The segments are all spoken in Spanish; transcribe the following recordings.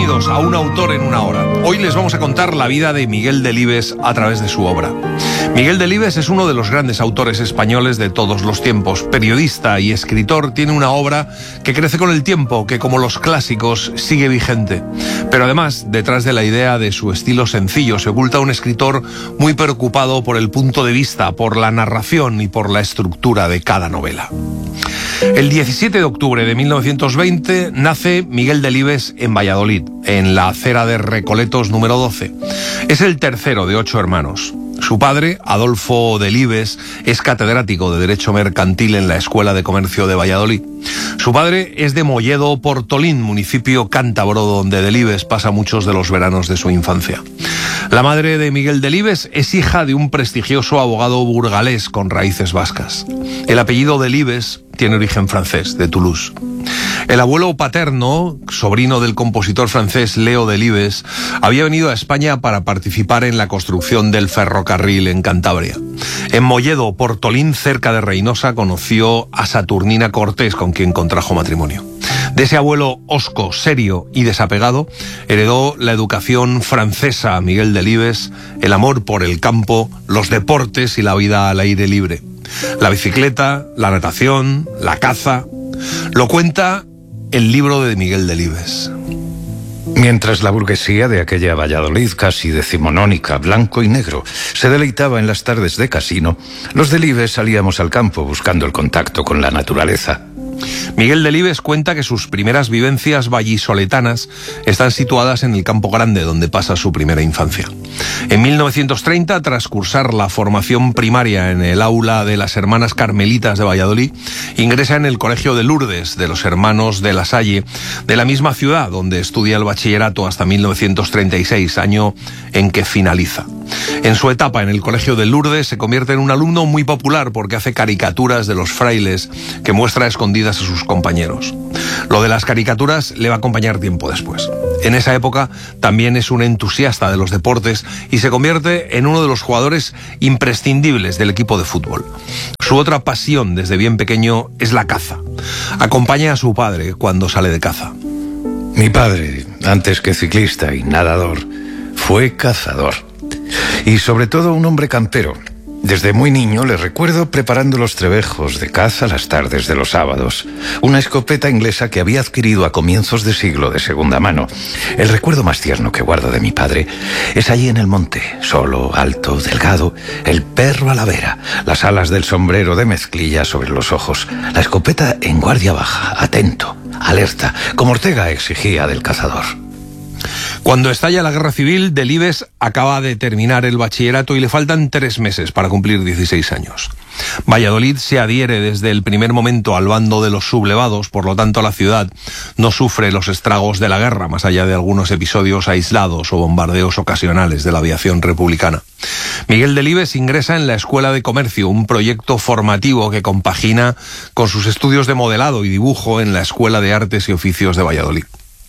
Bienvenidos a Un autor en una hora. Hoy les vamos a contar la vida de Miguel Delibes a través de su obra. Miguel Delibes es uno de los grandes autores españoles de todos los tiempos. Periodista y escritor, tiene una obra que crece con el tiempo, que como los clásicos sigue vigente. Pero además, detrás de la idea de su estilo sencillo, se oculta un escritor muy preocupado por el punto de vista, por la narración y por la estructura de cada novela. El 17 de octubre de 1920 nace Miguel Delibes en Valladolid, en la acera de Recoletos número 12. Es el tercero de 8 hermanos. Su padre, Adolfo Delibes, es catedrático de Derecho Mercantil en la Escuela de Comercio de Valladolid. Su padre es de Molledo Portolín, municipio cántabro donde Delibes pasa muchos de los veranos de su infancia. La madre de Miguel Delibes es hija de un prestigioso abogado burgalés con raíces vascas. El apellido Delibes tiene origen francés, de Toulouse. El abuelo paterno, sobrino del compositor francés Leo Delibes, había venido a España para participar en la construcción del ferrocarril en Cantabria. En Molledo, Portolín, cerca de Reynosa, conoció a Saturnina Cortés, con quien contrajo matrimonio. De ese abuelo hosco, serio y desapegado, heredó la educación francesa Miguel Delibes, el amor por el campo, los deportes y la vida al aire libre. La bicicleta, la natación, la caza. Lo cuenta el libro de Miguel Delibes. Mientras la burguesía de aquella Valladolid casi decimonónica, blanco y negro, se deleitaba en las tardes de casino, los Delibes salíamos al campo buscando el contacto con la naturaleza. Miguel Delibes cuenta que sus primeras vivencias vallisoletanas están situadas en el Campo Grande, donde pasa su primera infancia. En 1930, tras cursar la formación primaria en el aula de las Hermanas Carmelitas de Valladolid, ingresa en el Colegio de Lourdes de los Hermanos de la Salle, de la misma ciudad donde estudia el bachillerato hasta 1936, año en que finaliza. En su etapa en el Colegio de Lourdes se convierte en un alumno muy popular porque hace caricaturas de los frailes que muestra escondidas a sus compañeros. Lo de las caricaturas le va a acompañar tiempo después. En esa época también es un entusiasta de los deportes y se convierte en uno de los jugadores imprescindibles del equipo de fútbol. Su otra pasión desde bien pequeño es la caza. Acompaña a su padre cuando sale de caza. Mi padre, antes que ciclista y nadador, fue cazador. Y sobre todo un hombre campero. Desde muy niño le recuerdo preparando los trebejos de caza las tardes de los sábados. Una escopeta inglesa que había adquirido a comienzos de siglo de segunda mano. El recuerdo más tierno que guardo de mi padre es allí en el monte, solo, alto, delgado, el perro a la vera, las alas del sombrero de mezclilla sobre los ojos, la escopeta en guardia baja, atento, alerta, como Ortega exigía del cazador. Cuando estalla la Guerra Civil, Delibes acaba de terminar el bachillerato y le faltan 3 meses para cumplir 16 años. Valladolid se adhiere desde el primer momento al bando de los sublevados, por lo tanto la ciudad no sufre los estragos de la guerra, más allá de algunos episodios aislados o bombardeos ocasionales de la aviación republicana. Miguel Delibes ingresa en la Escuela de Comercio, un proyecto formativo que compagina con sus estudios de modelado y dibujo en la Escuela de Artes y Oficios de Valladolid.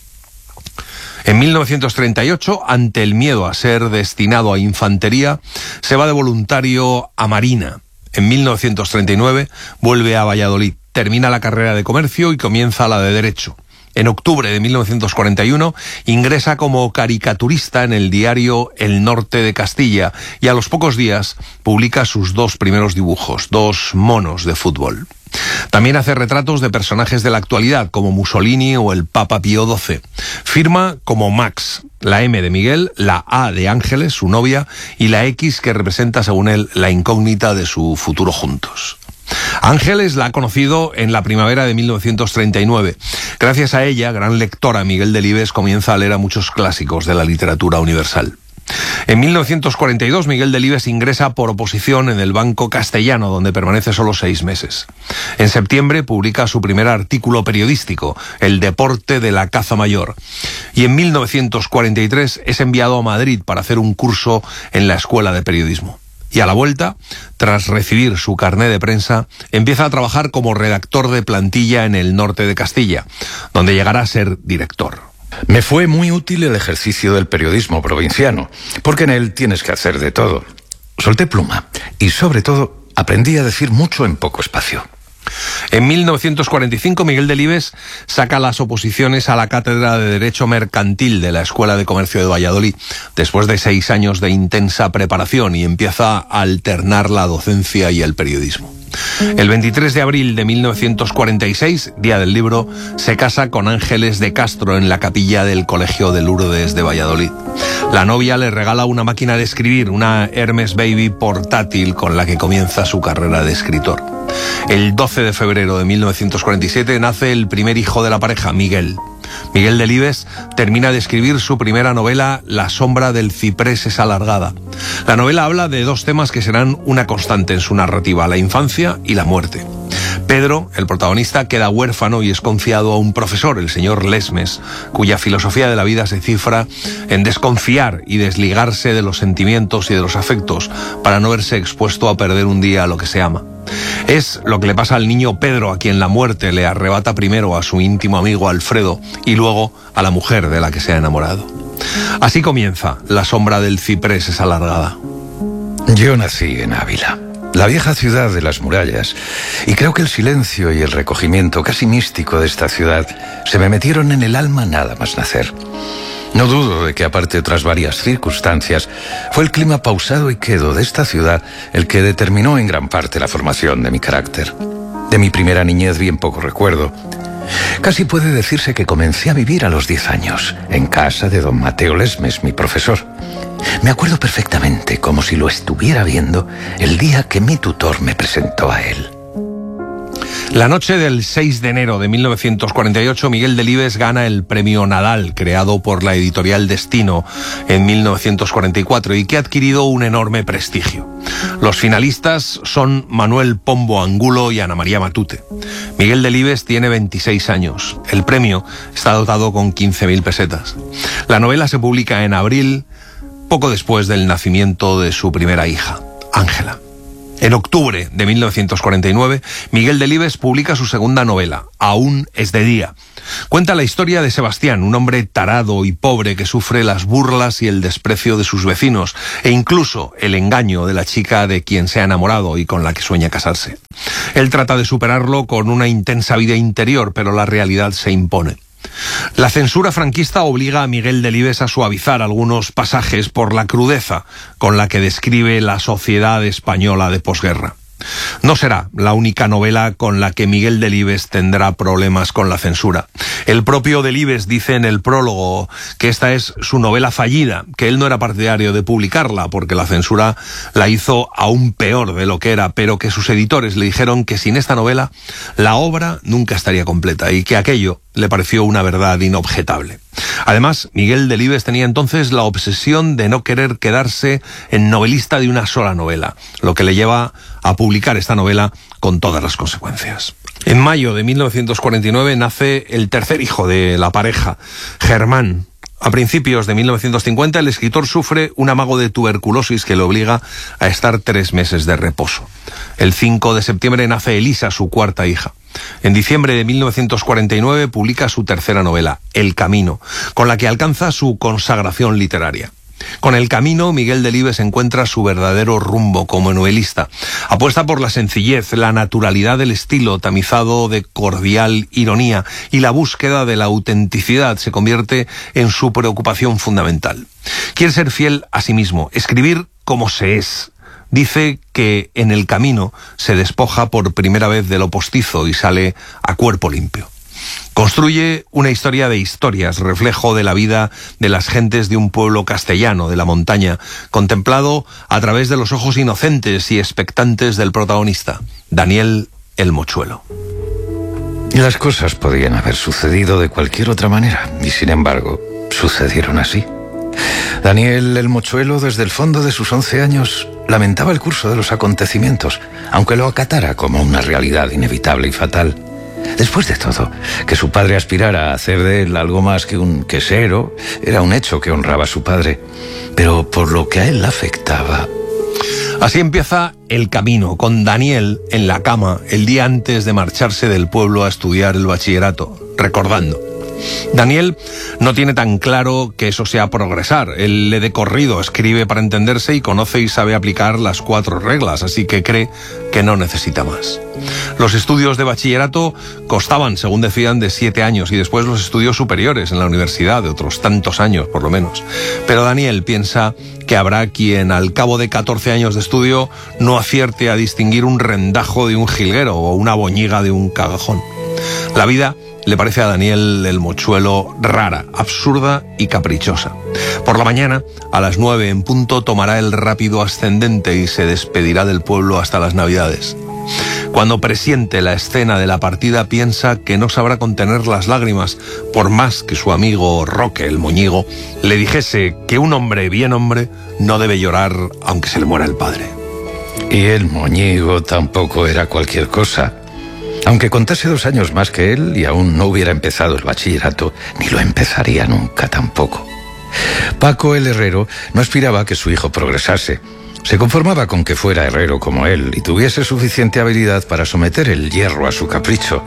En 1938, ante el miedo a ser destinado a infantería, se va de voluntario a Marina. En 1939 vuelve a Valladolid, termina la carrera de comercio y comienza la de Derecho. En octubre de 1941 ingresa como caricaturista en el diario El Norte de Castilla y a los pocos días publica sus 2 primeros dibujos, 2 monos de fútbol. También hace retratos de personajes de la actualidad, como Mussolini o el Papa Pío XII. Firma como Max, la M de Miguel, la A de Ángeles, su novia, y la X que representa, según él, la incógnita de su futuro juntos. Ángeles la ha conocido en la primavera de 1939. Gracias a ella, gran lectora, Miguel Delibes comienza a leer a muchos clásicos de la literatura universal. En 1942, Miguel Delibes ingresa por oposición en el Banco Castellano, donde permanece solo 6 meses. En septiembre publica su primer artículo periodístico, El deporte de la caza mayor. Y en 1943 es enviado a Madrid para hacer un curso en la Escuela de Periodismo. Y a la vuelta, tras recibir su carné de prensa, empieza a trabajar como redactor de plantilla en el norte de Castilla, donde llegará a ser director. Me fue muy útil el ejercicio del periodismo provinciano, porque en él tienes que hacer de todo. Solté pluma y, sobre todo, aprendí a decir mucho en poco espacio. En 1945, Miguel Delibes saca las oposiciones a la cátedra de Derecho Mercantil de la Escuela de Comercio de Valladolid, después de 6 años de intensa preparación, y empieza a alternar la docencia y el periodismo. El 23 de abril de 1946, día del libro, se casa con Ángeles de Castro en la capilla del Colegio de Lourdes de Valladolid. La novia le regala una máquina de escribir, una Hermes Baby portátil, con la que comienza su carrera de escritor. El 12 de febrero de 1947 nace el primer hijo de la pareja, Miguel. Miguel Delibes termina de escribir su primera novela, La sombra del ciprés es alargada. La novela habla de 2 temas que serán una constante en su narrativa: la infancia y la muerte. Pedro, el protagonista, queda huérfano y es confiado a un profesor, el señor Lesmes, cuya filosofía de la vida se cifra en desconfiar y desligarse de los sentimientos y de los afectos para no verse expuesto a perder un día a lo que se ama. Es lo que le pasa al niño Pedro, a quien la muerte le arrebata primero a su íntimo amigo Alfredo y luego a la mujer de la que se ha enamorado. Así comienza La sombra del ciprés es alargada. Yo nací en Ávila, la vieja ciudad de las murallas, y creo que el silencio y el recogimiento casi místico de esta ciudad se me metieron en el alma nada más nacer. No dudo de que, aparte de otras varias circunstancias, fue el clima pausado y quedo de esta ciudad el que determinó en gran parte la formación de mi carácter. De mi primera niñez bien poco recuerdo. Casi puede decirse que comencé a vivir a los 10 años, en casa de don Mateo Lesmes, mi profesor. Me acuerdo perfectamente, como si lo estuviera viendo, el día que mi tutor me presentó a él. La noche del 6 de enero de 1948, Miguel Delibes gana el Premio Nadal, creado por la editorial Destino en 1944 y que ha adquirido un enorme prestigio. Los finalistas son Manuel Pombo Angulo y Ana María Matute. Miguel Delibes tiene 26 años. El premio está dotado con 15.000 pesetas. La novela se publica en abril, poco después del nacimiento de su primera hija, Ángela. En octubre de 1949, Miguel Delibes publica su segunda novela, Aún es de día. Cuenta la historia de Sebastián, un hombre tarado y pobre que sufre las burlas y el desprecio de sus vecinos, e incluso el engaño de la chica de quien se ha enamorado y con la que sueña casarse. Él trata de superarlo con una intensa vida interior, pero la realidad se impone. La censura franquista obliga a Miguel Delibes a suavizar algunos pasajes por la crudeza con la que describe la sociedad española de posguerra. No será la única novela con la que Miguel Delibes tendrá problemas con la censura. El propio Delibes dice en el prólogo que esta es su novela fallida, que él no era partidario de publicarla porque la censura la hizo aún peor de lo que era, pero que sus editores le dijeron que sin esta novela la obra nunca estaría completa y que aquello le pareció una verdad inobjetable. Además, Miguel Delibes tenía entonces la obsesión de no querer quedarse en novelista de una sola novela, lo que le lleva a publicar esta novela con todas las consecuencias. En mayo de 1949 nace el tercer hijo de la pareja, Germán. A principios de 1950 el escritor sufre un amago de tuberculosis que le obliga a estar 3 meses de reposo. El 5 de septiembre nace Elisa, su cuarta hija. En diciembre de 1949 publica su tercera novela, El camino, con la que alcanza su consagración literaria. Con El camino, Miguel Delibes encuentra su verdadero rumbo como novelista. Apuesta por la sencillez, la naturalidad del estilo tamizado de cordial ironía, y la búsqueda de la autenticidad se convierte en su preocupación fundamental. Quiere ser fiel a sí mismo, escribir como se es. Dice que en El camino se despoja por primera vez de lo postizo y sale a cuerpo limpio. Construye una historia de historias, reflejo de la vida de las gentes de un pueblo castellano, de la montaña, contemplado a través de los ojos inocentes y expectantes del protagonista, Daniel el Mochuelo. Las cosas podían haber sucedido de cualquier otra manera, y sin embargo, sucedieron así. Daniel el Mochuelo, desde el fondo de sus 11 años, lamentaba el curso de los acontecimientos, aunque lo acatara como una realidad inevitable y fatal. Después de todo, que su padre aspirara a hacer de él algo más que un quesero, era un hecho que honraba a su padre. Pero por lo que a él le afectaba... Así empieza El camino, con Daniel en la cama el día antes de marcharse del pueblo a estudiar el bachillerato, recordando. Daniel no tiene tan claro que eso sea progresar. Él lee de corrido, escribe para entenderse y conoce y sabe aplicar las 4 reglas, así que cree que no necesita más. Los estudios de bachillerato costaban, según decían, de 7 años y después los estudios superiores en la universidad de otros tantos años, por lo menos. Pero Daniel piensa que habrá quien al cabo de 14 años de estudio no acierte a distinguir un rendajo de un jilguero o una boñiga de un cagajón. La vida le parece a Daniel el Mochuelo rara, absurda y caprichosa. Por la mañana, a las 9 en punto, tomará el rápido ascendente y se despedirá del pueblo hasta las Navidades. Cuando presiente la escena de la partida, piensa que no sabrá contener las lágrimas, por más que su amigo Roque, el moñigo, le dijese que un hombre bien hombre no debe llorar aunque se le muera el padre. Y el moñigo tampoco era cualquier cosa. Aunque contase 2 años más que él y aún no hubiera empezado el bachillerato, ni lo empezaría nunca tampoco. Paco el herrero no aspiraba a que su hijo progresase. Se conformaba con que fuera herrero como él y tuviese suficiente habilidad para someter el hierro a su capricho.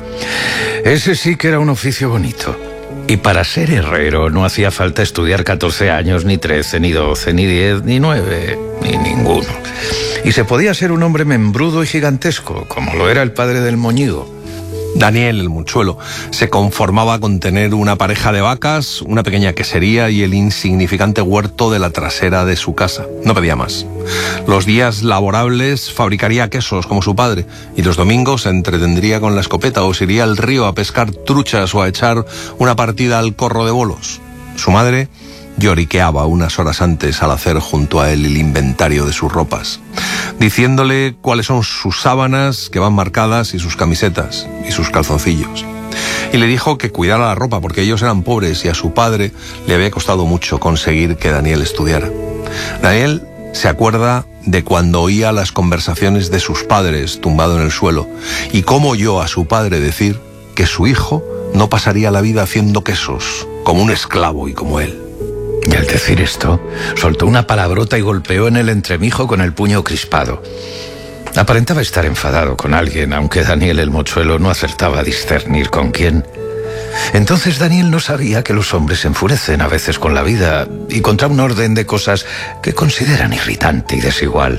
Ese sí que era un oficio bonito. Y para ser herrero no hacía falta estudiar 14 años, ni 13, ni 12, ni 10, ni 9, ni ninguno. Y se podía ser un hombre membrudo y gigantesco, como lo era el padre del moñigo. Daniel, el Mochuelo, se conformaba con tener una pareja de vacas, una pequeña quesería y el insignificante huerto de la trasera de su casa. No pedía más. Los días laborables fabricaría quesos como su padre y los domingos se entretendría con la escopeta o se iría al río a pescar truchas o a echar una partida al corro de bolos. Su madre lloriqueaba unas horas antes al hacer junto a él el inventario de sus ropas, diciéndole cuáles son sus sábanas que van marcadas y sus camisetas y sus calzoncillos. Y le dijo que cuidara la ropa porque ellos eran pobres y a su padre le había costado mucho conseguir que Daniel estudiara. Daniel se acuerda de cuando oía las conversaciones de sus padres tumbado en el suelo y cómo oyó a su padre decir que su hijo no pasaría la vida haciendo quesos como un esclavo y como él. Y al decir esto, soltó una palabrota y golpeó en el entremijo con el puño crispado. Aparentaba estar enfadado con alguien, aunque Daniel el Mochuelo no acertaba a discernir con quién. Entonces Daniel no sabía que los hombres se enfurecen a veces con la vida y contra un orden de cosas que consideran irritante y desigual.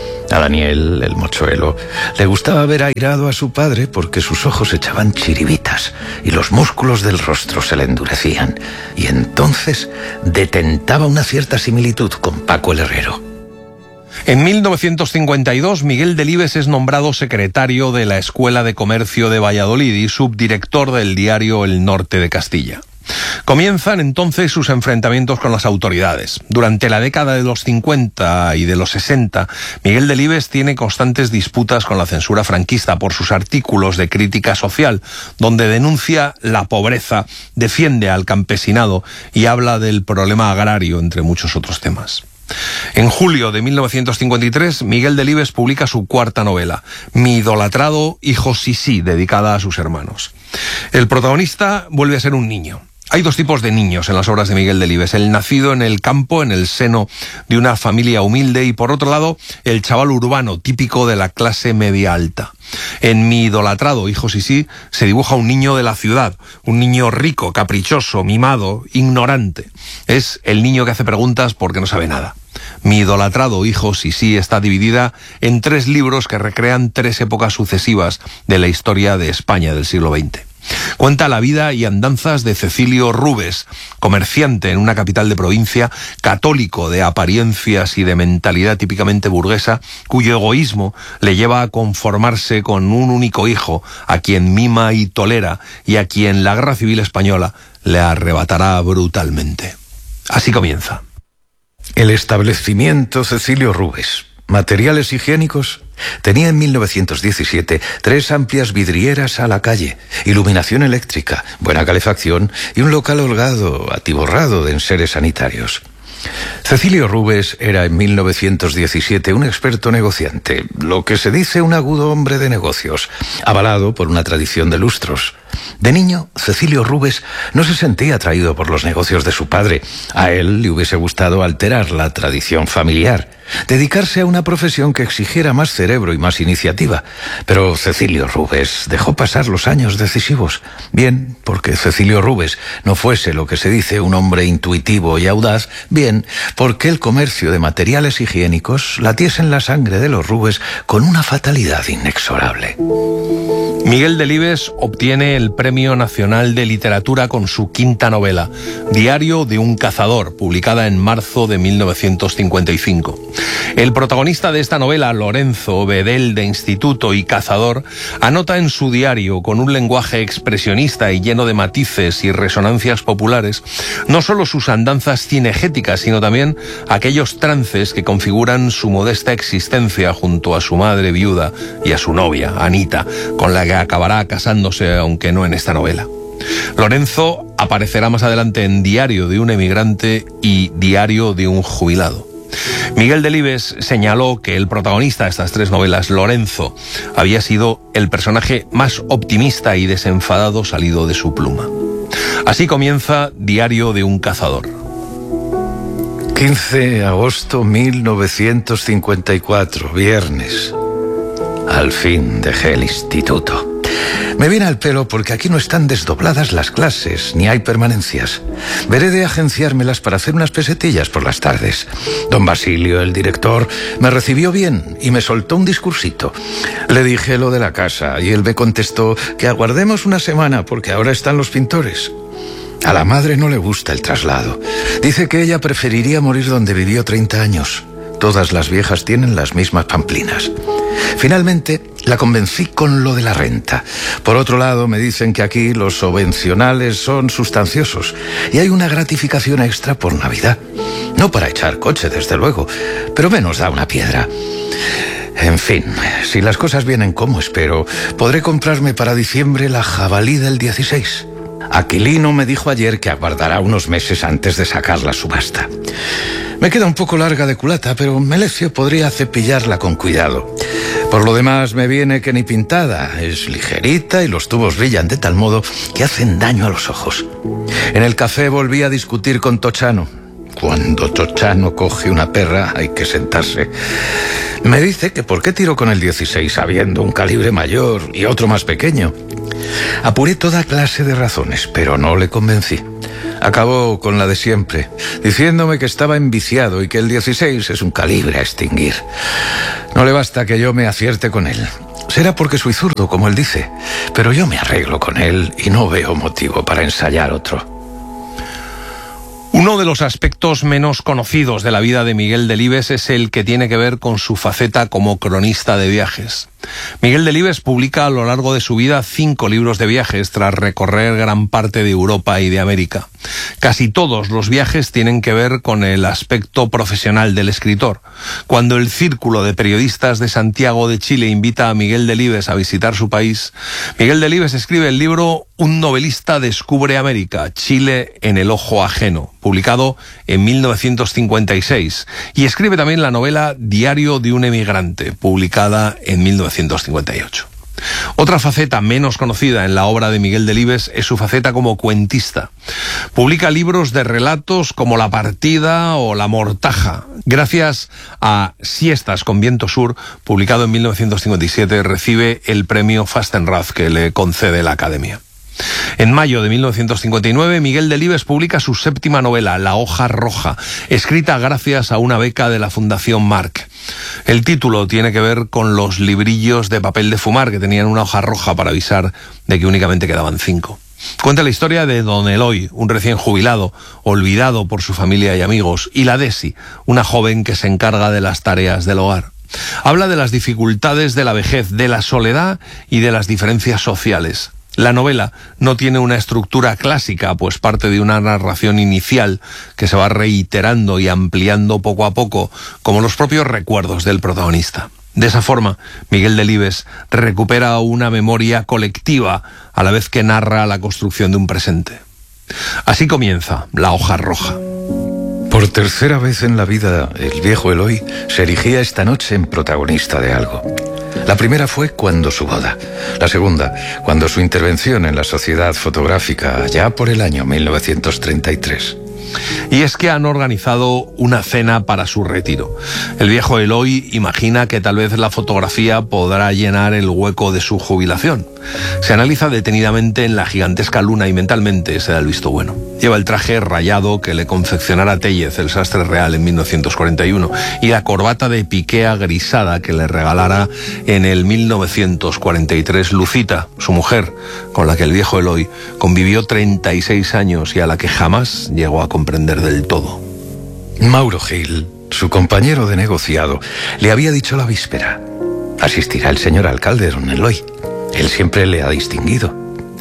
A Daniel, el Mochuelo, le gustaba ver airado a su padre porque sus ojos echaban chiribitas y los músculos del rostro se le endurecían. Y entonces detentaba una cierta similitud con Paco el herrero. En 1952, Miguel Delibes es nombrado secretario de la Escuela de Comercio de Valladolid y subdirector del diario El Norte de Castilla. Comienzan entonces sus enfrentamientos con las autoridades. Durante la década de los 50 y de los 60, Miguel Delibes tiene constantes disputas con la censura franquista por sus artículos de crítica social, donde denuncia la pobreza, defiende al campesinado y habla del problema agrario, entre muchos otros temas. En julio de 1953, Miguel Delibes publica su 4ª novela, Mi idolatrado hijo Sisí, dedicada a sus hermanos. El protagonista vuelve a ser un niño. Hay 2 tipos de niños en las obras de Miguel Delibes: el nacido en el campo, en el seno de una familia humilde, y por otro lado, el chaval urbano, típico de la clase media alta. En Mi idolatrado hijo Sisí se dibuja un niño de la ciudad, un niño rico, caprichoso, mimado, ignorante. Es el niño que hace preguntas porque no sabe nada. Mi idolatrado hijo Sisí está dividida en 3 libros que recrean 3 épocas sucesivas de la historia de España del siglo XX. Cuenta la vida y andanzas de Cecilio Rubes, comerciante en una capital de provincia, católico de apariencias y de mentalidad típicamente burguesa, cuyo egoísmo le lleva a conformarse con un único hijo, a quien mima y tolera y a quien la Guerra Civil Española le arrebatará brutalmente. Así comienza. El establecimiento Cecilio Rubes, materiales higiénicos, tenía en 1917 3 amplias vidrieras a la calle, iluminación eléctrica, buena calefacción y un local holgado, atiborrado de enseres sanitarios. Cecilio Rubes era en 1917 un experto negociante, lo que se dice un agudo hombre de negocios, avalado por una tradición de lustros. De niño, Cecilio Rubes no se sentía atraído por los negocios de su padre. A él le hubiese gustado alterar la tradición familiar. dedicarse a una profesión que exigiera más cerebro y más iniciativa. Pero Cecilio Rubes dejó pasar los años decisivos. Bien, porque Cecilio Rubes no fuese lo que se dice un hombre intuitivo y audaz. Bien, porque el comercio de materiales higiénicos latiese en la sangre de los Rubes con una fatalidad inexorable. Miguel Delibes obtiene el Premio Nacional de Literatura con su quinta novela, Diario de un cazador, publicada en marzo de 1955. El protagonista de esta novela, Lorenzo, bedel de instituto y cazador, anota en su diario, con un lenguaje expresionista y lleno de matices y resonancias populares, no solo sus andanzas cinegéticas, sino también aquellos trances que configuran su modesta existencia junto a su madre viuda y a su novia, Anita, con la que acabará casándose, aunque no en esta novela. Lorenzo aparecerá más adelante en Diario de un emigrante y Diario de un jubilado. Miguel Delibes señaló que el protagonista de estas tres novelas, Lorenzo, había sido el personaje más optimista y desenfadado salido de su pluma. Así comienza Diario de un cazador. 15 de agosto 1954, viernes. Al fin dejé el instituto. Me viene al pelo porque aquí no están desdobladas las clases, ni hay permanencias. Veré de agenciármelas para hacer unas pesetillas por las tardes. Don Basilio, el director, me recibió bien y me soltó un discursito. Le dije lo de la casa y él me contestó que aguardemos una semana porque ahora están los pintores. A la madre no le gusta el traslado. Dice que ella preferiría morir donde vivió 30 años. Todas las viejas tienen las mismas pamplinas. Finalmente, la convencí con lo de la renta. Por otro lado, me dicen que aquí los subvencionales son sustanciosos y hay una gratificación extra por Navidad. No para echar coche, desde luego, pero menos da una piedra. En fin, si las cosas vienen como espero, podré comprarme para diciembre la jabalí del 16. Aquilino me dijo ayer que aguardará unos meses antes de sacar la subasta. Me queda un poco larga de culata, pero Melecio podría cepillarla con cuidado. Por lo demás, me viene que ni pintada. Es ligerita y los tubos brillan de tal modo que hacen daño a los ojos. En el café volví a discutir con Tochano. Cuando Tochano coge una perra, hay que sentarse. Me dice que por qué tiro con el 16 habiendo un calibre mayor y otro más pequeño. Apuré toda clase de razones, pero no le convencí. Acabó con la de siempre, diciéndome que estaba enviciado y que el 16 es un calibre a extinguir. No le basta que yo me acierte con él. Será porque soy zurdo, como él dice, pero yo me arreglo con él y no veo motivo para ensayar otro. Uno de los aspectos menos conocidos de la vida de Miguel Delibes es el que tiene que ver con su faceta como cronista de viajes. Miguel Delibes publica a lo largo de su vida 5 libros de viajes tras recorrer gran parte de Europa y de América. Casi todos los viajes tienen que ver con el aspecto profesional del escritor. Cuando el Círculo de Periodistas de Santiago de Chile invita a Miguel Delibes a visitar su país, Miguel Delibes escribe el libro Un novelista descubre América, Chile en el ojo ajeno, publicado en 1956, y escribe también la novela Diario de un emigrante, publicada en 1958. Otra faceta menos conocida en la obra de Miguel Delibes es su faceta como cuentista. Publica libros de relatos como La partida o La mortaja. Gracias a Siestas con viento sur, publicado en 1957, recibe el premio Fastenrath que le concede la Academia. En mayo de 1959, Miguel Delibes publica su 7ª novela, La hoja roja, escrita gracias a una beca de la Fundación Marc. El título tiene que ver con los librillos de papel de fumar que tenían una hoja roja para avisar de que únicamente quedaban 5. Cuenta la historia de Don Eloy, un recién jubilado, olvidado por su familia y amigos, y la Desi, una joven que se encarga de las tareas del hogar. Habla de las dificultades de la vejez, de la soledad y de las diferencias sociales. La novela no tiene una estructura clásica, pues parte de una narración inicial que se va reiterando y ampliando poco a poco, como los propios recuerdos del protagonista. De esa forma, Miguel Delibes recupera una memoria colectiva a la vez que narra la construcción de un presente. Así comienza La hoja roja. Por tercera vez en la vida, el viejo Eloy se erigía esta noche en protagonista de algo. La primera fue cuando su boda. La segunda, cuando su intervención en la Sociedad Fotográfica, ya por el año 1933. Y es que han organizado una cena para su retiro. El viejo Eloy imagina que tal vez la fotografía podrá llenar el hueco de su jubilación. Se analiza detenidamente en la gigantesca luna y mentalmente se da el visto bueno. Lleva el traje rayado que le confeccionara Téllez, el sastre real, en 1941, y la corbata de piquea grisada que le regalara en el 1943 Lucita, su mujer, con la que el viejo Eloy convivió 36 años y a la que jamás llegó a comprender del todo. Mauro Gil, su compañero de negociado, le había dicho la víspera: asistirá el señor alcalde, don Eloy. Él siempre le ha distinguido.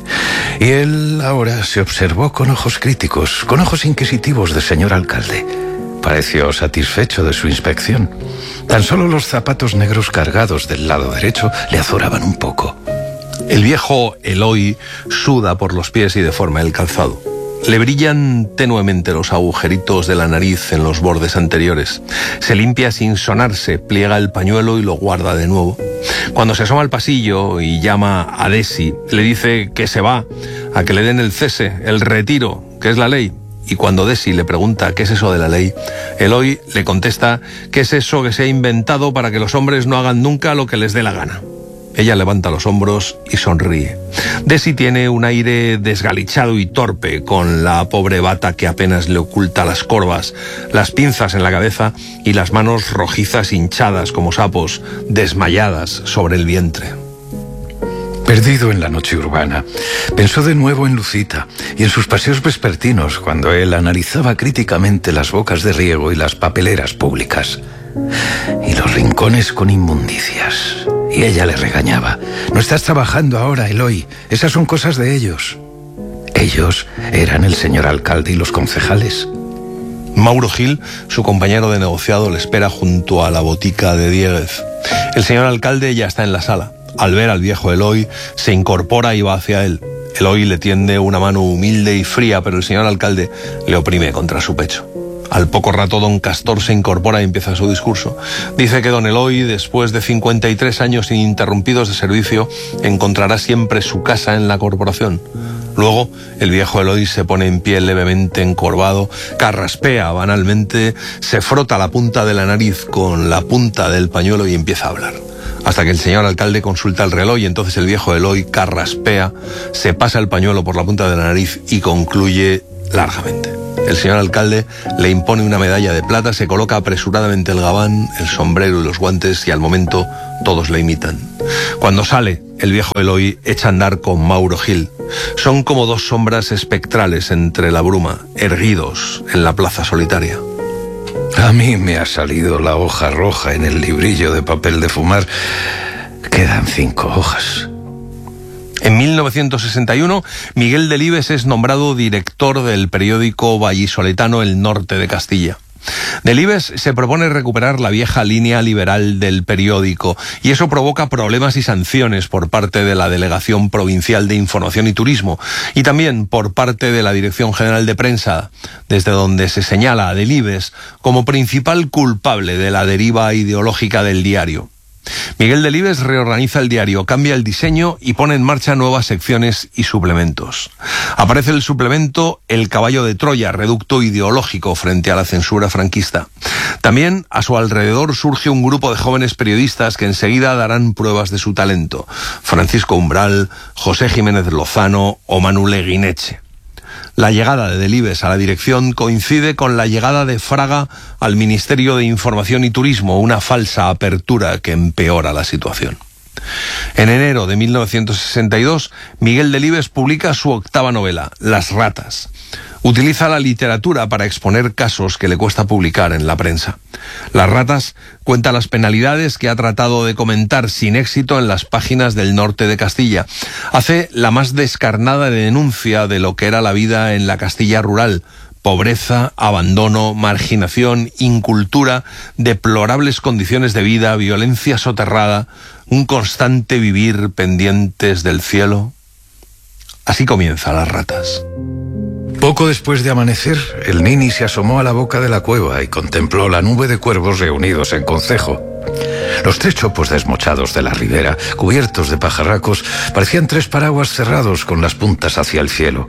Y él ahora se observó con ojos críticos, con ojos inquisitivos de señor alcalde. Pareció satisfecho de su inspección. Tan solo los zapatos negros cargados del lado derecho le azoraban un poco. El viejo Eloy suda por los pies y deforma el calzado. Le brillan tenuemente los agujeritos de la nariz en los bordes anteriores. Se limpia sin sonarse, pliega el pañuelo y lo guarda de nuevo. Cuando se asoma al pasillo y llama a Desi, le dice que se va, a que le den el cese, el retiro, que es la ley. Y cuando Desi le pregunta qué es eso de la ley, Eloy le contesta que es eso que se ha inventado para que los hombres no hagan nunca lo que les dé la gana. Ella levanta los hombros y sonríe. Desi tiene un aire desgalichado y torpe, con la pobre bata que apenas le oculta las corvas, las pinzas en la cabeza y las manos rojizas hinchadas como sapos, desmayadas sobre el vientre. Perdido en la noche urbana, pensó de nuevo en Lucita y en sus paseos vespertinos cuando él analizaba críticamente las bocas de riego y las papeleras públicas. Y los rincones con inmundicias. Y ella le regañaba: no estás trabajando ahora, Eloy, esas son cosas de ellos. Ellos eran el señor alcalde y los concejales. Mauro Gil, su compañero de negociado, le espera junto a la botica de Diéguez. El señor alcalde ya está en la sala. Al ver al viejo Eloy, se incorpora y va hacia él. Eloy le tiende una mano humilde y fría, pero el señor alcalde le oprime contra su pecho. Al poco rato don Castor se incorpora y empieza su discurso. Dice que don Eloy, después de 53 años ininterrumpidos de servicio, encontrará siempre su casa en la corporación. Luego, el viejo Eloy se pone en pie levemente encorvado, carraspea banalmente, se frota la punta de la nariz con la punta del pañuelo y empieza a hablar. Hasta que el señor alcalde consulta el reloj y entonces el viejo Eloy carraspea, se pasa el pañuelo por la punta de la nariz y concluye largamente. El señor alcalde le impone una medalla de plata, se coloca apresuradamente el gabán, el sombrero y los guantes y al momento todos le imitan. Cuando sale, el viejo Eloy echa a andar con Mauro Gil. Son como dos sombras espectrales entre la bruma, erguidos en la plaza solitaria. A mí me ha salido la hoja roja en el librillo de papel de fumar. Quedan 5 hojas. En 1961, Miguel Delibes es nombrado director del periódico vallisoletano El Norte de Castilla. Delibes se propone recuperar la vieja línea liberal del periódico y eso provoca problemas y sanciones por parte de la Delegación Provincial de Información y Turismo y también por parte de la Dirección General de Prensa, desde donde se señala a Delibes como principal culpable de la deriva ideológica del diario. Miguel Delibes reorganiza el diario, cambia el diseño y pone en marcha nuevas secciones y suplementos. Aparece el suplemento El Caballo de Troya, reducto ideológico frente a la censura franquista. También a su alrededor surge un grupo de jóvenes periodistas que enseguida darán pruebas de su talento: Francisco Umbral, José Jiménez Lozano o Manu Leguineche. La llegada de Delibes a la dirección coincide con la llegada de Fraga al Ministerio de Información y Turismo, una falsa apertura que empeora la situación. En enero de 1962, Miguel Delibes publica su 8ª novela, Las ratas. Utiliza la literatura para exponer casos que le cuesta publicar en la prensa. Las ratas cuenta las penalidades que ha tratado de comentar sin éxito en las páginas del norte de Castilla. Hace la más descarnada denuncia de lo que era la vida en la Castilla rural: pobreza, abandono, marginación, incultura, deplorables condiciones de vida, violencia soterrada, un constante vivir pendientes del cielo. Así comienza Las ratas. Poco después de amanecer, el Nini se asomó a la boca de la cueva y contempló la nube de cuervos reunidos en concejo. Los 3 chopos desmochados de la ribera, cubiertos de pajarracos, parecían 3 paraguas cerrados con las puntas hacia el cielo.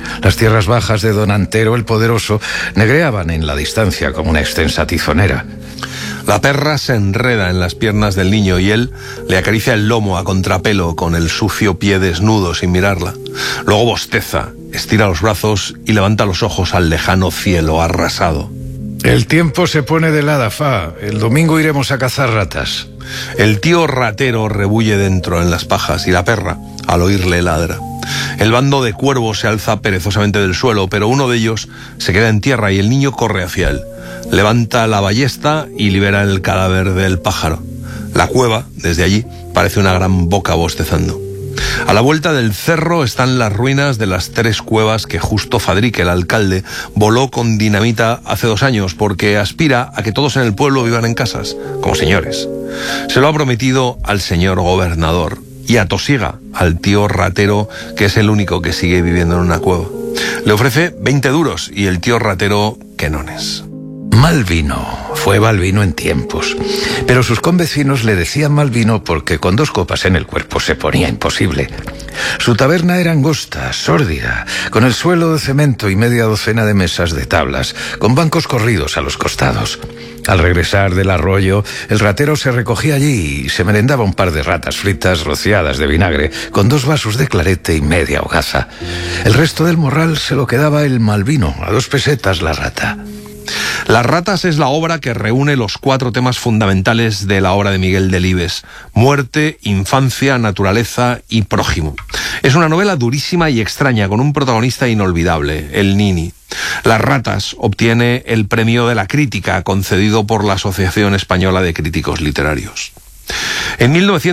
Las tierras bajas de don Antero el Poderoso negreaban en la distancia como una extensa tizonera. La perra se enreda en las piernas del niño y él le acaricia el lomo a contrapelo con el sucio pie desnudo sin mirarla. Luego bosteza, estira los brazos y levanta los ojos al lejano cielo arrasado. El tiempo se pone de helada, fa. El domingo iremos a cazar ratas. El tío ratero rebulle dentro en las pajas y la perra, al oírle, ladra. El bando de cuervos se alza perezosamente del suelo, pero uno de ellos se queda en tierra y el niño corre hacia él. Levanta la ballesta y libera el cadáver del pájaro. La cueva, desde allí, parece una gran boca bostezando. A la vuelta del cerro están las ruinas de las 3 cuevas que Justo Fadrique, el alcalde, voló con dinamita hace 2 años porque aspira a que todos en el pueblo vivan en casas, como señores. Se lo ha prometido al señor gobernador y atosiga al tío ratero, que es el único que sigue viviendo en una cueva. Le ofrece 20 duros y el tío ratero quenones. Mal vino, fue Balbino en tiempos, pero sus convecinos le decían mal vino porque con 2 copas en el cuerpo se ponía imposible. Su taberna era angosta, sórdida, con el suelo de cemento y media docena de mesas de tablas, con bancos corridos a los costados. Al regresar del arroyo, el ratero se recogía allí y se merendaba un par de ratas fritas rociadas de vinagre, con 2 vasos de clarete y media hogaza. El resto del morral se lo quedaba el mal vino, a 2 pesetas la rata. Las ratas es la obra que reúne los 4 temas fundamentales de la obra de Miguel Delibes: muerte, infancia, naturaleza y prójimo. Es una novela durísima y extraña, con un protagonista inolvidable, el Nini. Las ratas obtiene el premio de la crítica concedido por la Asociación Española de Críticos Literarios. En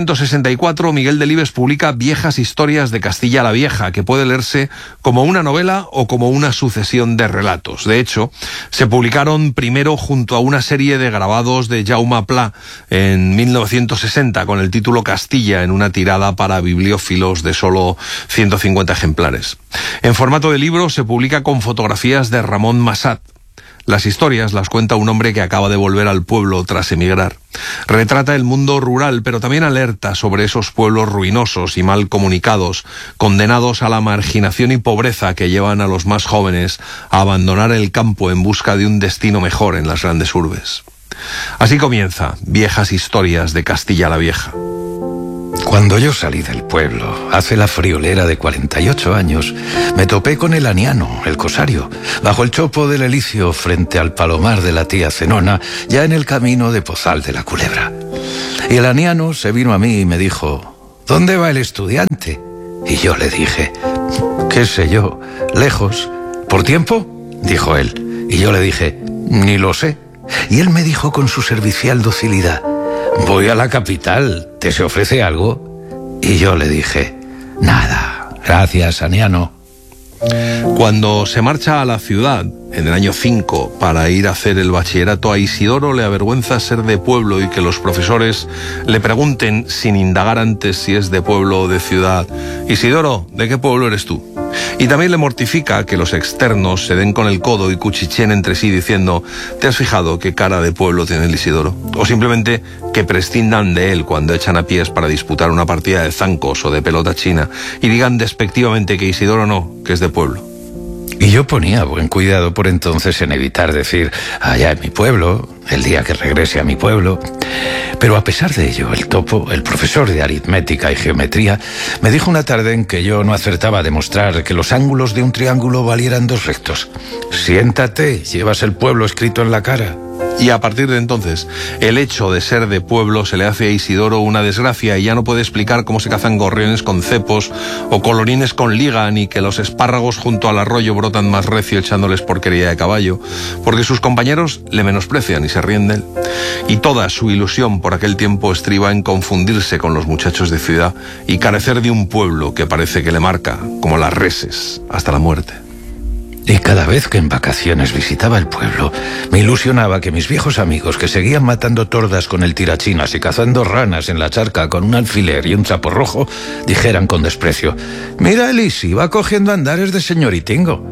1964, Miguel Delibes publica Viejas historias de Castilla la Vieja, que puede leerse como una novela o como una sucesión de relatos. De hecho, se publicaron primero junto a una serie de grabados de Jaume Pla en 1960 con el título Castilla, en una tirada para bibliófilos de solo 150 ejemplares. En formato de libro se publica con fotografías de Ramón Massat. Las historias las cuenta un hombre que acaba de volver al pueblo tras emigrar. Retrata el mundo rural, pero también alerta sobre esos pueblos ruinosos y mal comunicados, condenados a la marginación y pobreza que llevan a los más jóvenes a abandonar el campo en busca de un destino mejor en las grandes urbes. Así comienza Viejas historias de Castilla la Vieja. Cuando yo salí del pueblo, hace la friolera de 48 años, me topé con el aniano, el cosario, bajo el chopo del Elicio, frente al palomar de la tía Zenona, ya en el camino de Pozal de la Culebra. Y el aniano se vino a mí y me dijo: ¿dónde va el estudiante? Y yo le dije: qué sé yo, lejos. ¿Por tiempo?, dijo él. Y yo le dije: ni lo sé. Y él me dijo con su servicial docilidad: voy a la capital, ¿te se ofrece algo? Y yo le dije: nada, gracias, aniano. Cuando se marcha a la ciudad, en el año 5, para ir a hacer el bachillerato, a Isidoro le avergüenza ser de pueblo y que los profesores le pregunten, sin indagar antes si es de pueblo o de ciudad: Isidoro, ¿de qué pueblo eres tú? Y también le mortifica que los externos se den con el codo y cuchicheen entre sí diciendo: ¿te has fijado qué cara de pueblo tiene el Isidoro? O simplemente que prescindan de él cuando echan a pies para disputar una partida de zancos o de pelota china y digan despectivamente que Isidoro no, que es de pueblo. Y yo ponía buen cuidado por entonces en evitar decir allá en mi pueblo, el día que regrese a mi pueblo. Pero a pesar de ello, el topo, el profesor de aritmética y geometría, me dijo una tarde en que yo no acertaba a demostrar que los ángulos de un triángulo valieran 2 rectos. Siéntate, llevas el pueblo escrito en la cara. Y a partir de entonces, el hecho de ser de pueblo se le hace a Isidoro una desgracia y ya no puede explicar cómo se cazan gorriones con cepos o colorines con liga, ni que los espárragos junto al arroyo brotan más recio echándoles porquería de caballo, porque sus compañeros le menosprecian y se ríen de él. Y toda su ilusión por aquel tiempo estriba en confundirse con los muchachos de ciudad y carecer de un pueblo que parece que le marca, como las reses, hasta la muerte. Y cada vez que en vacaciones visitaba el pueblo, me ilusionaba que mis viejos amigos, que seguían matando tordas con el tirachinas y cazando ranas en la charca con un alfiler y un chapo rojo, dijeran con desprecio: mira, Elisi, va cogiendo andares de señoritingo.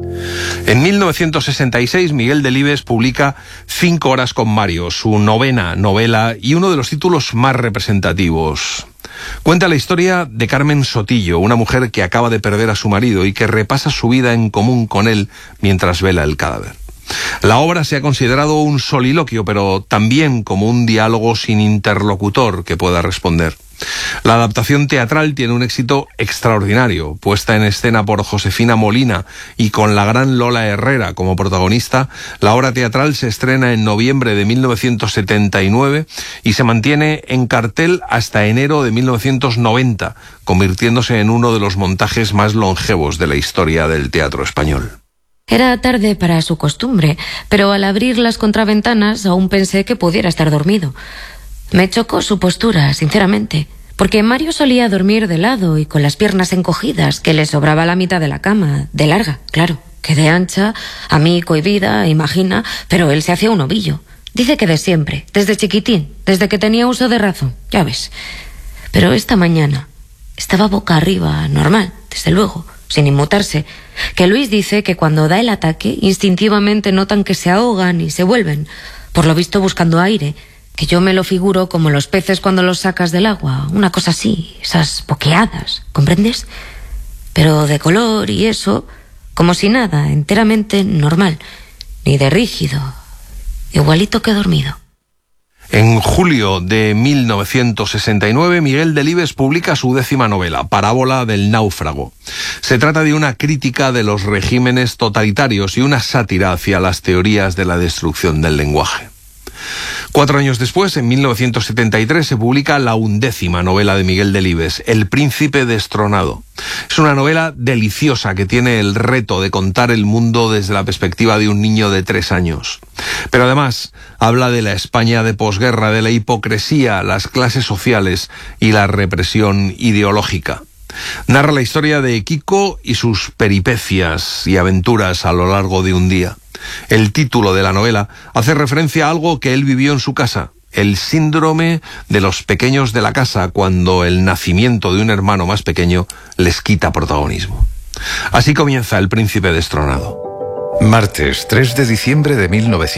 En 1966, Miguel Delibes publica 5 horas con Mario, su 9ª novela y uno de los títulos más representativos. Cuenta la historia de Carmen Sotillo, una mujer que acaba de perder a su marido y que repasa su vida en común con él mientras vela el cadáver. La obra se ha considerado un soliloquio, pero también como un diálogo sin interlocutor que pueda responder. La adaptación teatral tiene un éxito extraordinario, puesta en escena por Josefina Molina y con la gran Lola Herrera como protagonista. La obra teatral se estrena en noviembre de 1979 y se mantiene en cartel hasta enero de 1990, convirtiéndose en uno de los montajes más longevos de la historia del teatro español. Era tarde para su costumbre, pero al abrir las contraventanas aún pensé que pudiera estar dormido. Me chocó su postura, sinceramente, porque Mario solía dormir de lado y con las piernas encogidas, que le sobraba la mitad de la cama, de larga, claro, que de ancha, a mí cohibida, imagina, pero él se hacía un ovillo. Dice que de siempre, desde chiquitín, desde que tenía uso de razón, ya ves. Pero esta mañana estaba boca arriba, normal, desde luego, sin inmutarse, que Luis dice que cuando da el ataque, instintivamente notan que se ahogan y se vuelven, por lo visto buscando aire, que yo me lo figuro como los peces cuando los sacas del agua, una cosa así, esas boqueadas, ¿comprendes? Pero de color y eso, como si nada, enteramente normal, ni de rígido, igualito que dormido. En julio de 1969, Miguel Delibes publica su 10ª novela, Parábola del náufrago. Se trata de una crítica de los regímenes totalitarios y una sátira hacia las teorías de la destrucción del lenguaje. 4 años después, en 1973, se publica la 11ª novela de Miguel Delibes, El príncipe destronado. Es una novela deliciosa que tiene el reto de contar el mundo desde la perspectiva de un niño de 3 años. Pero además habla de la España de posguerra, de la hipocresía, las clases sociales y la represión ideológica. Narra la historia de Kiko y sus peripecias y aventuras a lo largo de un día. El título de la novela hace referencia a algo que él vivió en su casa, el síndrome de los pequeños de la casa, cuando el nacimiento de un hermano más pequeño les quita protagonismo. Así comienza El príncipe destronado. Martes 3 de diciembre de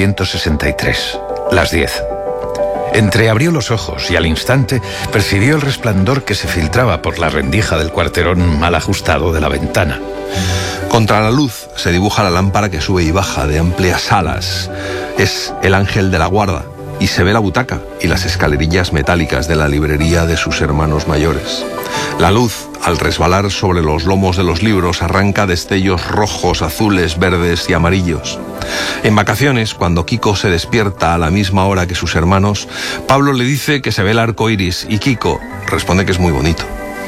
1963, las 10. Entreabrió los ojos y al instante percibió el resplandor que se filtraba por la rendija del cuarterón mal ajustado de la ventana. Contra la luz se dibuja la lámpara que sube y baja de amplias alas. Es el ángel de la guarda y se ve la butaca y las escalerillas metálicas de la librería de sus hermanos mayores. La luz, al resbalar sobre los lomos de los libros, arranca destellos rojos, azules, verdes y amarillos. En vacaciones, cuando Kiko se despierta a la misma hora que sus hermanos, Pablo le dice que se ve el arco iris y Kiko responde que es muy bonito.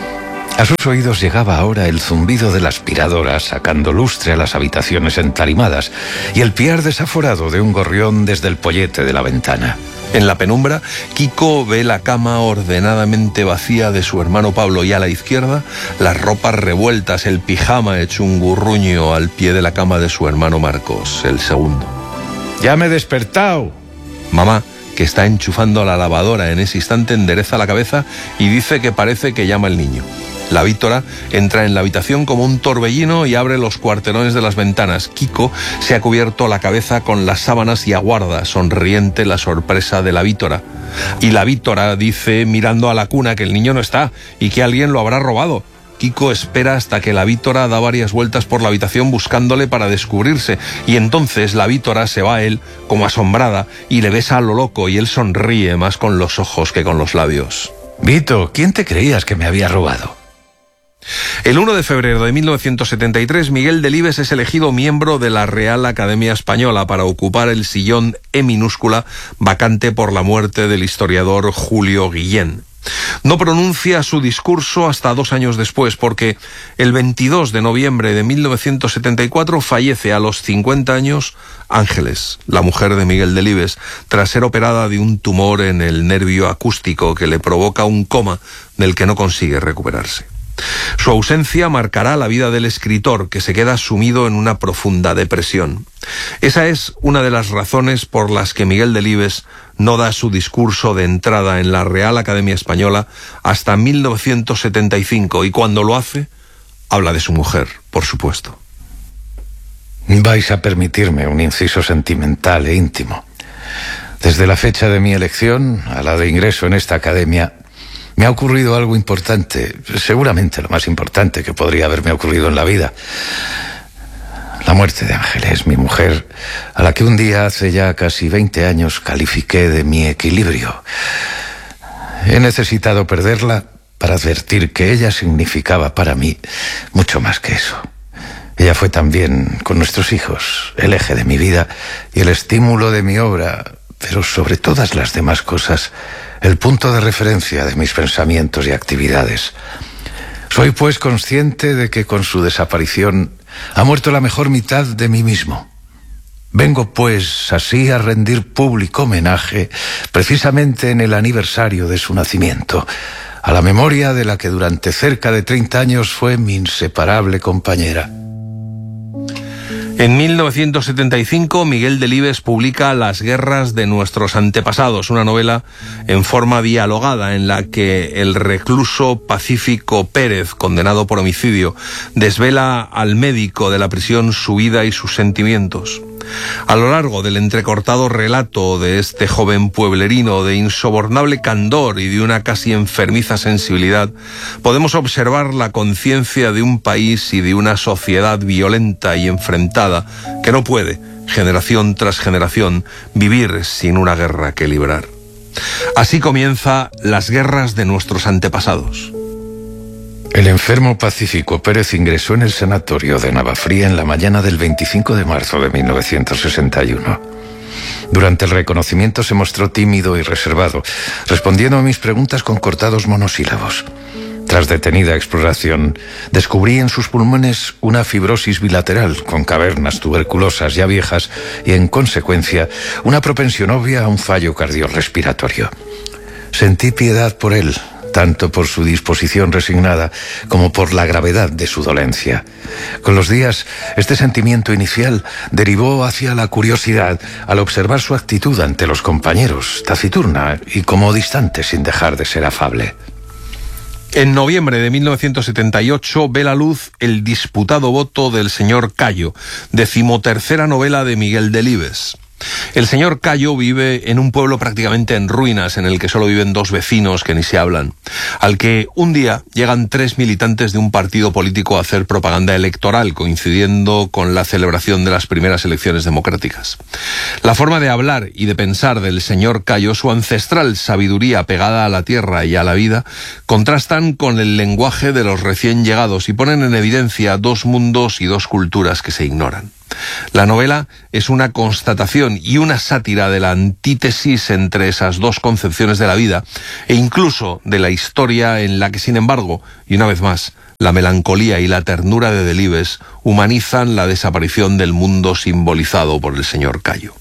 A sus oídos llegaba ahora el zumbido de la aspiradora sacando lustre a las habitaciones entarimadas y el piar desaforado de un gorrión desde el pollete de la ventana. En la penumbra, Kiko ve la cama ordenadamente vacía de su hermano Pablo y a la izquierda las ropas revueltas, el pijama hecho un gurruño al pie de la cama de su hermano Marcos, el segundo. ¡Ya me he despertado! Mamá, que está enchufando la lavadora en ese instante, endereza la cabeza y dice que parece que llama el niño. La Víctora entra en la habitación como un torbellino y abre los cuarterones de las ventanas. Kiko se ha cubierto la cabeza con las sábanas y aguarda, sonriente, la sorpresa de la Víctora. Y la Víctora dice, mirando a la cuna, que el niño no está y que alguien lo habrá robado. Kiko espera hasta que la Víctora da varias vueltas por la habitación buscándole para descubrirse, y entonces la Víctora se va a él como asombrada y le besa a lo loco, y él sonríe más con los ojos que con los labios. Vito, ¿quién te creías que me había robado? El 1 de febrero de 1973, Miguel Delibes es elegido miembro de la Real Academia Española para ocupar el sillón E minúscula vacante por la muerte del historiador Julio Guillén. No pronuncia su discurso hasta 2 años después, porque el 22 de noviembre de 1974 fallece a los 50 años Ángeles, la mujer de Miguel Delibes, tras ser operada de un tumor en el nervio acústico que le provoca un coma del que no consigue recuperarse. Su ausencia marcará la vida del escritor, que se queda sumido en una profunda depresión. Esa es una de las razones por las que Miguel Delibes no da su discurso de entrada en la Real Academia Española hasta 1975, y cuando lo hace, habla de su mujer, por supuesto. Vais a permitirme un inciso sentimental e íntimo. Desde la fecha de mi elección a la de ingreso en esta academia, me ha ocurrido algo importante, seguramente lo más importante que podría haberme ocurrido en la vida. La muerte de Ángeles, mi mujer, a la que un día hace ya casi 20 años califiqué de mi equilibrio. He necesitado perderla para advertir que ella significaba para mí mucho más que eso. Ella fue también, con nuestros hijos, el eje de mi vida y el estímulo de mi obra, pero sobre todas las demás cosas, el punto de referencia de mis pensamientos y actividades. Soy pues consciente de que con su desaparición ha muerto la mejor mitad de mí mismo. Vengo pues así a rendir público homenaje precisamente en el aniversario de su nacimiento, a la memoria de la que durante cerca de 30 años fue mi inseparable compañera. En 1975, Miguel Delibes publica Las guerras de nuestros antepasados, una novela en forma dialogada en la que el recluso Pacífico Pérez, condenado por homicidio, desvela al médico de la prisión su vida y sus sentimientos. A lo largo del entrecortado relato de este joven pueblerino de insobornable candor y de una casi enfermiza sensibilidad, podemos observar la conciencia de un país y de una sociedad violenta y enfrentada que no puede, generación tras generación, vivir sin una guerra que librar. Así comienza Las guerras de nuestros antepasados. El enfermo Pacífico Pérez ingresó en el sanatorio de Navafría en la mañana del 25 de marzo de 1961. Durante el reconocimiento se mostró tímido y reservado, respondiendo a mis preguntas con cortados monosílabos. Tras detenida exploración, descubrí en sus pulmones una fibrosis bilateral con cavernas tuberculosas ya viejas y, en consecuencia, una propensión obvia a un fallo cardiorrespiratorio. Sentí piedad por él, tanto por su disposición resignada como por la gravedad de su dolencia. Con los días, este sentimiento inicial derivó hacia la curiosidad al observar su actitud ante los compañeros, taciturna y como distante sin dejar de ser afable. En noviembre de 1978 ve la luz El disputado voto del señor Cayo, 13ª novela de Miguel Delibes. El señor Cayo vive en un pueblo prácticamente en ruinas, en el que solo viven 2 vecinos que ni se hablan, al que un día llegan 3 militantes de un partido político a hacer propaganda electoral, coincidiendo con la celebración de las primeras elecciones democráticas. La forma de hablar y de pensar del señor Cayo, su ancestral sabiduría pegada a la tierra y a la vida, contrastan con el lenguaje de los recién llegados y ponen en evidencia 2 mundos y 2 culturas que se ignoran. La novela es una constatación y una sátira de la antítesis entre esas 2 concepciones de la vida e incluso de la historia, en la que, sin embargo, y una vez más, la melancolía y la ternura de Delibes humanizan la desaparición del mundo simbolizado por el señor Cayo.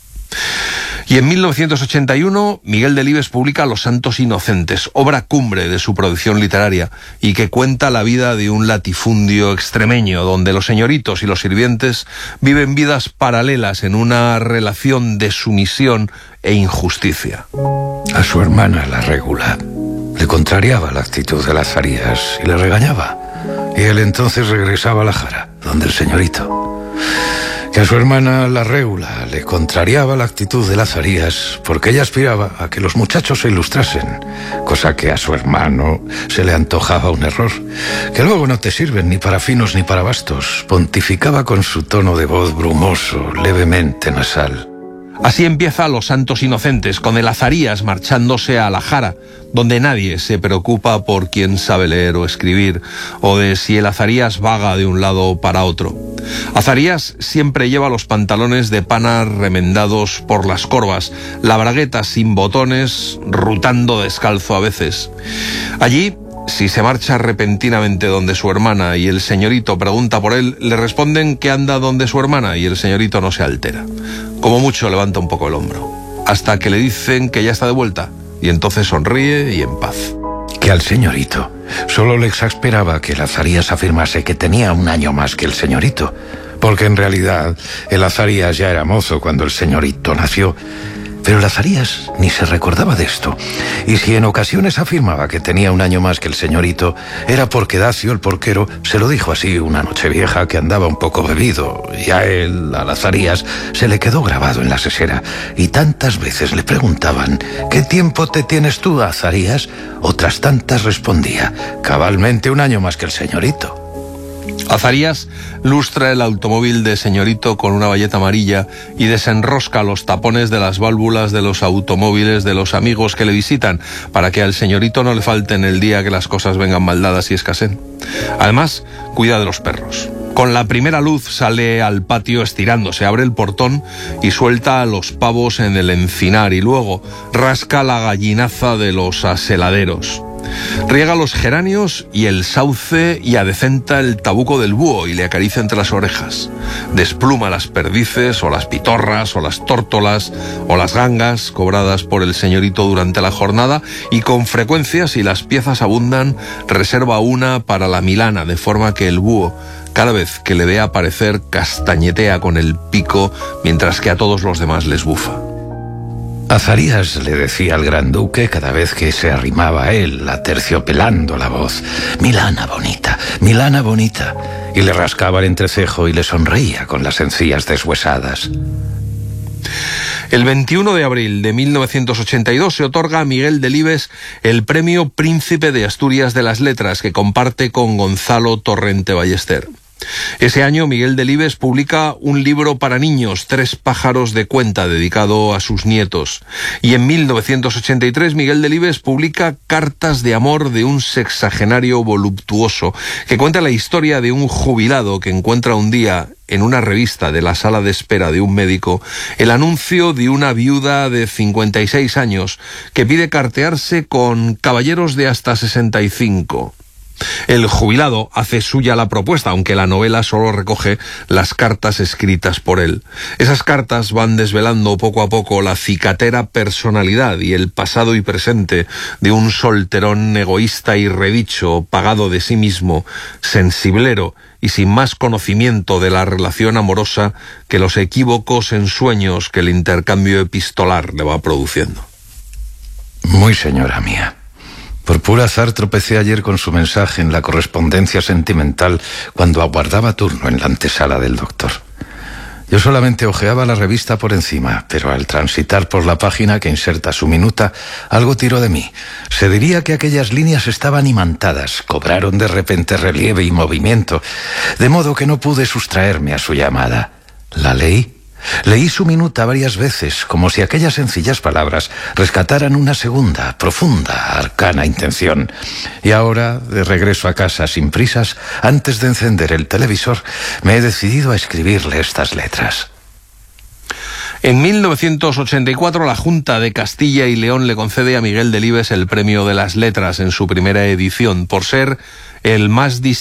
Y en 1981, Miguel Delibes publica Los santos inocentes, obra cumbre de su producción literaria y que cuenta la vida de un latifundio extremeño, donde los señoritos y los sirvientes viven vidas paralelas en una relación de sumisión e injusticia. A su hermana, la Régula, le contrariaba la actitud de Lazarías y le regañaba, y él entonces regresaba a la Jara, donde el señorito. Que a su hermana, la Régula, le contrariaba la actitud de Lazarías porque ella aspiraba a que los muchachos se ilustrasen, cosa que a su hermano se le antojaba un error, que luego no te sirven ni para finos ni para bastos, pontificaba con su tono de voz brumoso, levemente nasal. Así empieza Los santos inocentes, con el Azarías marchándose a la Jara, donde nadie se preocupa por quién sabe leer o escribir, o de si el Azarías vaga de un lado para otro. Azarías siempre lleva los pantalones de pana remendados por las corvas, la bragueta sin botones, rutando descalzo a veces. Allí, si se marcha repentinamente donde su hermana y el señorito pregunta por él, le responden que anda donde su hermana y el señorito no se altera. Como mucho levanta un poco el hombro, hasta que le dicen que ya está de vuelta, y entonces sonríe y en paz. Que al señorito solo le exasperaba que el Azarías afirmase que tenía 1 año más que el señorito, porque en realidad el Azarías ya era mozo cuando el señorito nació. Pero Lazarías ni se recordaba de esto, y si en ocasiones afirmaba que tenía un año más que el señorito, era porque Dacio, el porquero, se lo dijo así una noche vieja que andaba un poco bebido, y a él, a Lazarías, se le quedó grabado en la sesera, y tantas veces le preguntaban: ¿qué tiempo te tienes tú, Lazarías? Otras tantas respondía: cabalmente un año más que el señorito. Azarías lustra el automóvil de señorito con una bayeta amarilla y desenrosca los tapones de las válvulas de los automóviles de los amigos que le visitan, para que al señorito no le falten el día que las cosas vengan mal dadas y escaseen. Además, cuida de los perros. Con la primera luz sale al patio estirándose, abre el portón y suelta a los pavos en el encinar, y luego rasca la gallinaza de los aseladeros. Riega los geranios y el sauce y adecenta el tabuco del búho y le acaricia entre las orejas. Despluma las perdices o las pitorras o las tórtolas o las gangas cobradas por el señorito durante la jornada, y con frecuencia, si las piezas abundan, reserva una para la milana, de forma que el búho, cada vez que le ve aparecer, castañetea con el pico, mientras que a todos los demás les bufa. Azarías le decía al gran duque cada vez que se arrimaba a él, aterciopelando la voz: Milana bonita, y le rascaba el entrecejo y le sonreía con las encías deshuesadas. El 21 de abril de 1982 se otorga a Miguel Delibes el premio Príncipe de Asturias de las Letras, que comparte con Gonzalo Torrente Ballester. Ese año Miguel Delibes publica un libro para niños, 3 pájaros de cuenta, dedicado a sus nietos. Y en 1983 Miguel Delibes publica Cartas de amor de un sexagenario voluptuoso, que cuenta la historia de un jubilado que encuentra un día en una revista de la sala de espera de un médico el anuncio de una viuda de 56 años que pide cartearse con caballeros de hasta 65. El jubilado hace suya la propuesta, aunque la novela solo recoge las cartas escritas por él. Esas cartas van desvelando poco a poco la cicatera personalidad y el pasado y presente de un solterón egoísta y redicho, pagado de sí mismo, sensiblero y sin más conocimiento de la relación amorosa que los equívocos ensueños que el intercambio epistolar le va produciendo. Muy señora mía. Por puro azar tropecé ayer con su mensaje en la correspondencia sentimental cuando aguardaba turno en la antesala del doctor. Yo solamente hojeaba la revista por encima, pero al transitar por la página que inserta su minuta, algo tiró de mí. Se diría que aquellas líneas estaban imantadas, cobraron de repente relieve y movimiento, de modo que no pude sustraerme a su llamada. La leí. Leí su minuta varias veces, como si aquellas sencillas palabras rescataran una segunda, profunda, arcana intención. Y ahora, de regreso a casa sin prisas, antes de encender el televisor, me he decidido a escribirle estas letras. En 1984 la Junta de Castilla y León le concede a Miguel Delibes el Premio de las Letras en su primera edición, por ser el más distinguido